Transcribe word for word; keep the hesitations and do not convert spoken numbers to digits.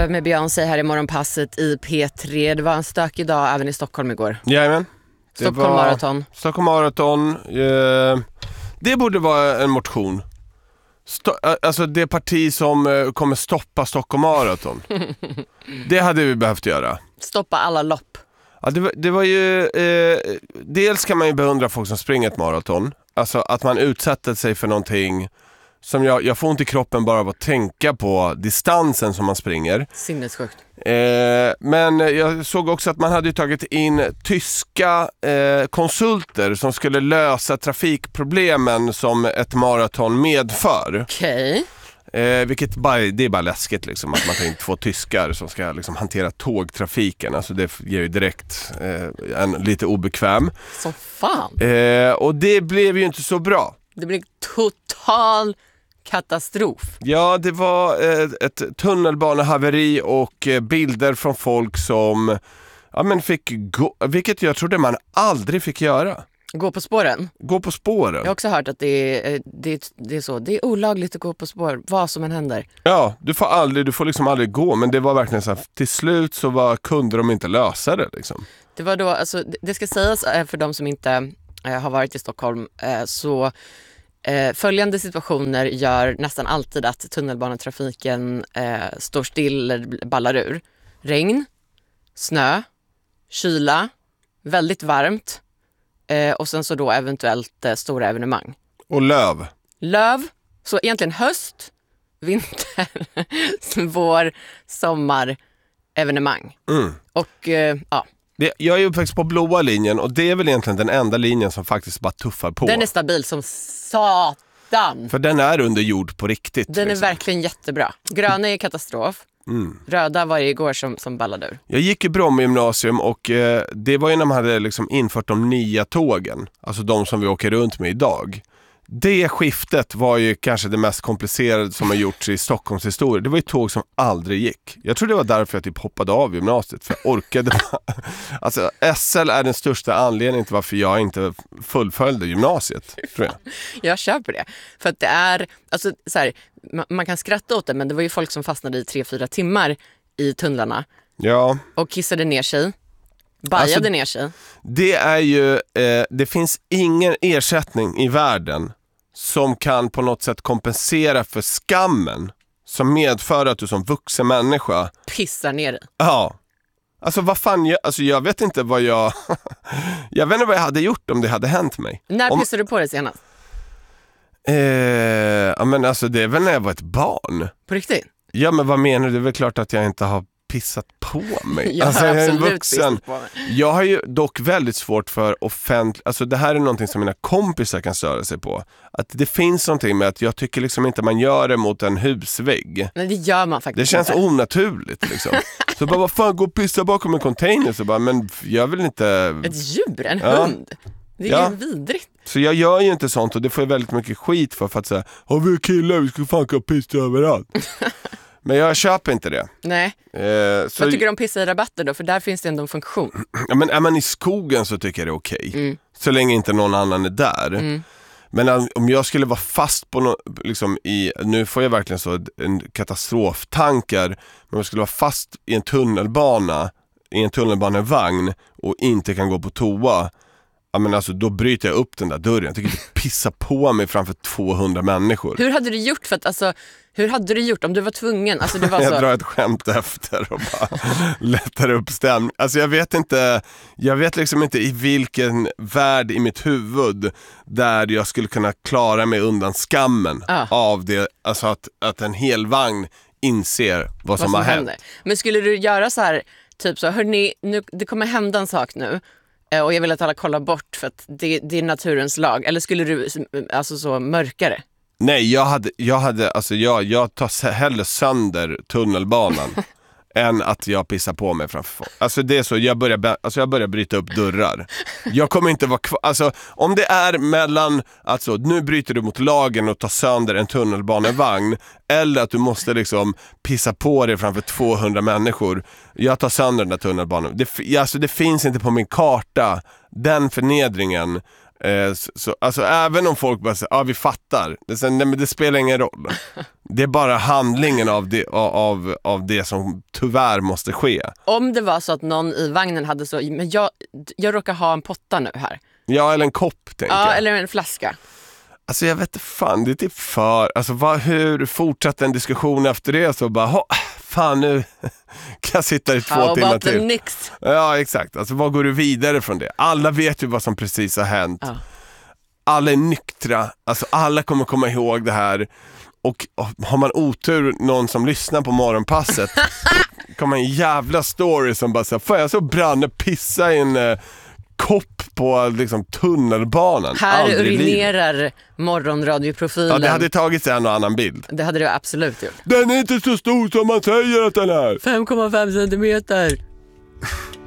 med Beyoncé här i morgonpasset i P tre. Det var en stökig dag även i Stockholm igår. Jajamän. Stockholm Marathon. Stockholm Marathon. Eh, det borde vara en motion. Sto- alltså det parti som eh, kommer stoppa Stockholm Marathon. Det hade vi behövt göra. Stoppa alla lopp. Ja, det, var, det var ju... Eh, dels kan man ju beundra folk som springer ett maraton. Alltså att man utsätter sig för någonting som jag, jag får ont i kroppen bara av att tänka på distansen som man springer. Sinnessjukt. Eh, men jag såg också att man hade tagit in tyska eh, konsulter som skulle lösa trafikproblemen som ett maraton medför. Okej. Eh, vilket bara, det är bara läskigt liksom, att man tar in två tyskar som ska liksom hantera tågtrafiken. Alltså det ger ju direkt eh, en lite obekväm. Så fan. Eh, och det blev ju inte så bra. Det blev total katastrof. Ja, det var eh, ett tunnelbanehaveri och eh, bilder från folk som ja, men fick gå, vilket jag trodde man aldrig fick göra. Gå på spåren. Gå på spåren. Jag har också hört att det är, det, det är så. Det är olagligt att gå på spår, vad som än händer. Ja, du får aldrig, du får liksom aldrig gå, men det var verkligen så här, till slut så var, kunde de inte lösa det liksom. Det var då, alltså, det ska sägas för de som inte eh, har varit i Stockholm, eh, så eh, följande situationer gör nästan alltid att tunnelbanetrafiken eh, står still eller ballar ur. Regn, snö, kyla, väldigt varmt eh, och sen så då eventuellt eh, stora evenemang. Och löv. Löv, så egentligen höst, vinter, vår, sommar, evenemang. Mm. Och eh, ja. Det, jag är uppväxt på blåa linjen och det är väl egentligen den enda linjen som faktiskt bara tuffar på. Den är stabil som satan. För den är under jord på riktigt. Den liksom. är verkligen jättebra. Gröna är katastrof. Mm. Röda var det igår som, som ballade ur. Jag gick i Bromma gymnasium och eh, det var ju när man hade liksom infört de nya tågen. Alltså de som vi åker runt med idag. Det skiftet var ju kanske det mest komplicerade som har gjorts i Stockholms historia. Det var ju tåg som aldrig gick. Jag tror det var därför jag typ hoppade av gymnasiet. För jag orkade bara. Alltså S L är den största anledningen till varför jag inte fullföljde gymnasiet, tror jag. Jag köper det. För att det är, alltså så här, man, man kan skratta åt det, men det var ju folk som fastnade i tre, fyra timmar i tunnlarna. Ja. Och kissade ner sig. Bajade alltså, ner sig. Det är ju, eh, det finns ingen ersättning i världen som kan på något sätt kompensera för skammen som medför att du som vuxen människa pissar ner dig. Ja. Alltså vad fan, jag, alltså jag vet inte vad jag jag vet inte vad jag hade gjort om det hade hänt mig. När om, pissade du på dig senast? Eh, ja men alltså det är väl när jag var ett barn. På riktigt? Ja men vad menar du? Det är väl klart att jag inte har pissat på mig. Jag alltså, har jag är en absolut vuxen. pissat på mig. Jag har ju dock väldigt svårt för offentlig, alltså det här är någonting som mina kompisar kan störa sig på. Att det finns någonting med att jag tycker liksom inte man gör det mot en husvägg. Nej, det gör man faktiskt. Det känns inte. onaturligt liksom. Så bara, vad fan, gå och pissa bakom en container. Så bara, men jag vill inte... Ett djur, en ja. hund. Det är ja. ju vidrigt. Så jag gör ju inte sånt och det får jag väldigt mycket skit för. För att säga, har vi killar, vi ska fan kunna pissa överallt. Men jag köper inte det. Nej. Eh, så... Vad tycker du om pissa i rabatter då? För där finns det ändå en funktion. Ja, men är man i skogen så tycker jag det är okej. Okay. Mm. Så länge inte någon annan är där. Mm. Men om jag skulle vara fast på no, liksom i, nu får jag verkligen så en katastroftankar, men om jag skulle vara fast i en tunnelbana, i en tunnelbanevagn och inte kan gå på toa, ja men alltså då bryter jag upp den där dörren. Jag tycker inte pissa på mig framför tvåhundra människor. Hur hade du gjort för att alltså, hur hade du gjort om du var tvungen? Alltså, det var jag så... drar ett skämt efter och bara lättar upp stämning. Alltså jag vet inte, jag vet liksom inte i vilken värld i mitt huvud där jag skulle kunna klara mig undan skammen ah. av det, alltså att, att en hel vagn inser vad, vad som, som har hänt. Men skulle du göra så här, typ så, hörni, nu, det kommer hända en sak nu. Och jag vill att alla kollar bort för att det, det är naturens lag. Eller skulle du alltså så mörkare? Nej, jag hade, jag hade alltså jag, jag tar hellre sönder tunnelbanan än att jag pissar på mig framför folk. Alltså det är så, jag börjar, alltså jag börjar bryta upp dörrar. Jag kommer inte vara kvar, alltså om det är mellan, alltså nu bryter du mot lagen och tar sönder en tunnelbanevagn eller att du måste liksom pissa på dig framför tvåhundra människor. Jag tar sönder den där tunnelbanan. Det, alltså det finns inte på min karta, den förnedringen Eh, så, så, alltså även om folk bara säger, ja ah, vi fattar, det, så, nej, men det spelar ingen roll. Det är bara handlingen av det, av, av det som tyvärr måste ske. Om det var så att någon i vagnen hade så, men jag, jag råkar ha en potta nu här. Ja, eller en kopp tänker Ja, jag. eller en flaska. Alltså jag vet inte fan, det är typ för, alltså vad, hur fortsatte en diskussion efter det så bara, fan nu kan jag sitta i två How timmar about the till. next? Ja, exakt. Alltså vad går du vidare från det? Alla vet ju vad som precis har hänt. Ja. Alla är nyktra, alltså alla kommer komma ihåg det här. Och, och har man otur, någon som lyssnar på morgonpasset kommer en jävla story som bara säger, fan jag så brann pissa i en eh, kopp på liksom, tunnelbanan. Här Aldrig urinerar morgonradioprofilen. Ja, det hade tagits en och annan bild. Det hade det absolut gjort. Den är inte så stor som man säger att den är. fem komma fem centimeter.